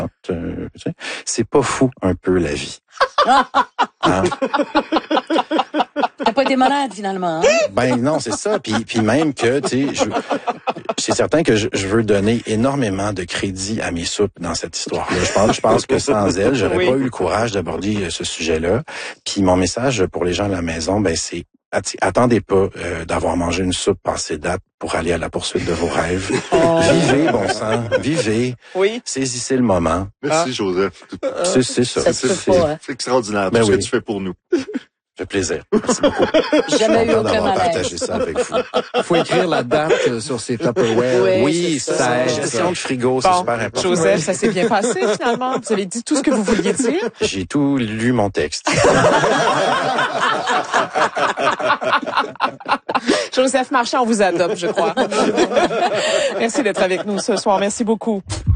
tu sais, c'est pas fou un peu la vie. Hein? T'as pas été malade, finalement. Hein? Ben non, c'est ça. Puis même que, tu sais, c'est certain que je veux donner énormément de crédit à mes soupes dans cette histoire-là. Je pense que sans elles, j'aurais pas eu le courage d'aborder ce sujet-là. Puis mon message pour les gens à la maison, ben c'est attendez pas d'avoir mangé une soupe passée date pour aller à la poursuite de vos rêves. Vivez, bon sang, vivez. Oui. Saisissez le moment. Merci, Joseph. C'est ça. Ça se peut pas, hein. C'est extraordinaire, Ben tout ce oui. que tu fais pour nous. Ça fait plaisir. Merci beaucoup. Jamais eu Content aucun d'avoir malaise. partagé ça avec vous. Faut écrire la date sur ces Tupperware. Oui, ça, ça aide, gestion ça. de frigo, c'est Bon, super important. Joseph, ça s'est bien passé, finalement. Vous avez dit tout ce que vous vouliez dire. J'ai tout lu mon texte. Joseph Marchand, on vous adopte, je crois. Merci d'être avec nous ce soir. Merci beaucoup.